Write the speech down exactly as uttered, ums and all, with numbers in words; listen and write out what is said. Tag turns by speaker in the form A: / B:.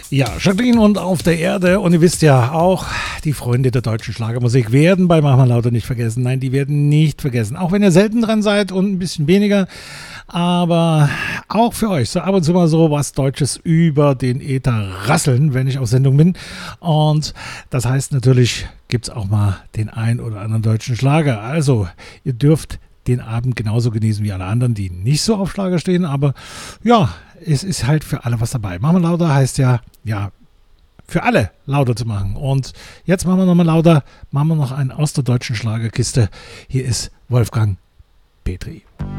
A: Ja, Jacqueline und Auf der Erde. Und ihr wisst ja auch, die Freunde der deutschen Schlagermusik werden bei Mach mal lauter nicht vergessen. Nein, die werden nicht vergessen. Auch wenn ihr selten dran seid und ein bisschen weniger. Aber auch für euch so ab und zu mal so was Deutsches über den Äther rasseln, wenn ich auf Sendung bin. Und das heißt natürlich, gibt es auch mal den ein oder anderen deutschen Schlager. Also, ihr dürft den Abend genauso genießen wie alle anderen, die nicht so auf Schlager stehen. Aber ja, es ist halt für alle was dabei. Mach mal lauter heißt ja, ja, für alle lauter zu machen. Und jetzt machen wir nochmal lauter, machen wir noch einen aus der deutschen Schlagerkiste. Hier ist Wolfgang Petri.